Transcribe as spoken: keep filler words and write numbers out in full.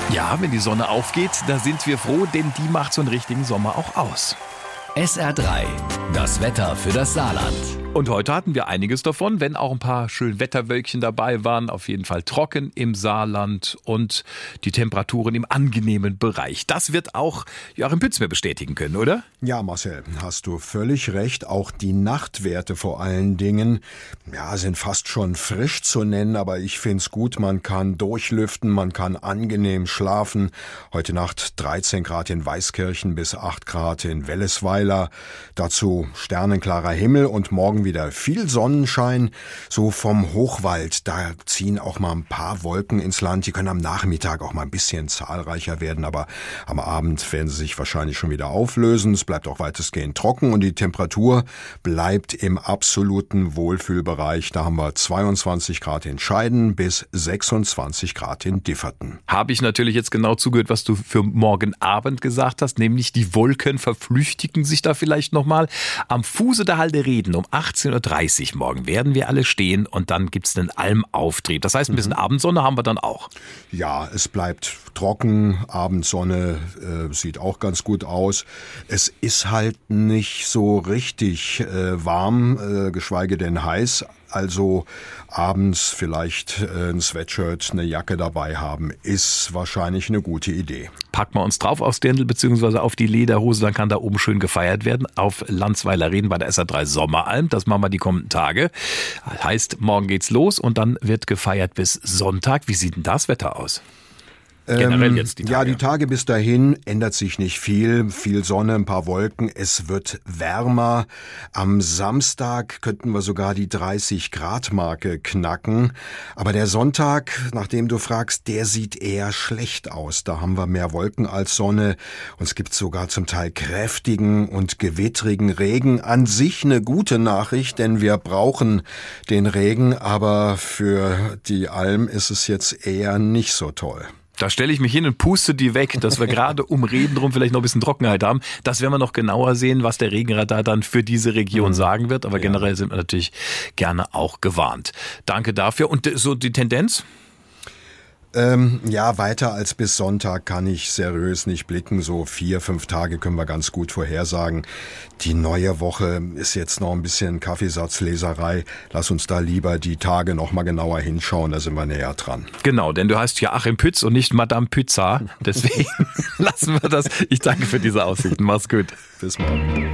Ja, wenn die Sonne aufgeht, da sind wir froh, denn die macht so einen richtigen Sommer auch aus. S R drei, das Wetter für das Saarland. Und heute hatten wir einiges davon, wenn auch ein paar schöne Wetterwölkchen dabei waren. Auf jeden Fall trocken im Saarland und die Temperaturen im angenehmen Bereich. Das wird auch Joachim Pütz mir bestätigen können, oder? Ja, Marcel, hast du völlig recht. Auch die Nachtwerte vor allen Dingen, ja, sind fast schon frisch zu nennen, aber ich find's gut, man kann durchlüften, man kann angenehm schlafen. Heute Nacht dreizehn Grad in Weißkirchen bis acht Grad in Wellesweiler. Dazu sternenklarer Himmel und morgen wieder viel Sonnenschein. So vom Hochwald, da ziehen auch mal ein paar Wolken ins Land. Die können am Nachmittag auch mal ein bisschen zahlreicher werden, aber am Abend werden sie sich wahrscheinlich schon wieder auflösen. Es bleibt auch weitestgehend trocken und die Temperatur bleibt im absoluten Wohlfühlbereich. Da haben wir zweiundzwanzig Grad in Scheiden bis sechsundzwanzig Grad in Differten. Habe ich natürlich jetzt genau zugehört, was du für morgen Abend gesagt hast, nämlich die Wolken verflüchtigen sich da vielleicht nochmal. Am Fuße der Halde Reden um achtzehn Uhr dreißig morgen werden wir alle stehen und dann gibt's einen Almauftrieb. Das heißt, ein bisschen mhm. Abendsonne haben wir dann auch. Ja, es bleibt trocken, Abendsonne äh, sieht auch ganz gut aus. Es ist halt nicht so richtig äh, warm, äh, geschweige denn heiß. Also abends vielleicht äh, ein Sweatshirt, eine Jacke dabei haben, ist wahrscheinlich eine gute Idee. Packen wir uns drauf aufs Dirndl bzw. auf die Lederhose, dann kann da oben schön gefeiert werden. Auf Landsweiler Reden bei der S R drei Sommeralm. Das machen wir die kommenden Tage. Heißt, morgen geht's los und dann wird gefeiert bis Sonntag. Wie sieht denn das Wetter aus? Generell jetzt die Tage. Ja, die Tage bis dahin ändert sich nicht viel. Viel Sonne, ein paar Wolken. Es wird wärmer. Am Samstag könnten wir sogar die dreißig Grad Marke knacken. Aber der Sonntag, nach dem du fragst, der sieht eher schlecht aus. Da haben wir mehr Wolken als Sonne. Und es gibt sogar zum Teil kräftigen und gewittrigen Regen. An sich eine gute Nachricht, denn wir brauchen den Regen. Aber für die Alm ist es jetzt eher nicht so toll. Da stelle ich mich hin und puste die weg, dass wir gerade um Reden drum vielleicht noch ein bisschen Trockenheit haben. Das werden wir noch genauer sehen, was der Regenradar dann für diese Region mhm. sagen wird. Aber ja. generell sind wir natürlich gerne auch gewarnt. Danke dafür. Und so die Tendenz? Ähm, ja, weiter als bis Sonntag kann ich seriös nicht blicken. So vier, fünf Tage können wir ganz gut vorhersagen. Die neue Woche ist jetzt noch ein bisschen Kaffeesatzleserei. Lass uns da lieber die Tage noch mal genauer hinschauen, da sind wir näher dran. Genau, denn du heißt Joachim Pütz und nicht Madame Pützer. Deswegen lassen wir das. Ich danke für diese Aussichten. Mach's gut. Bis morgen.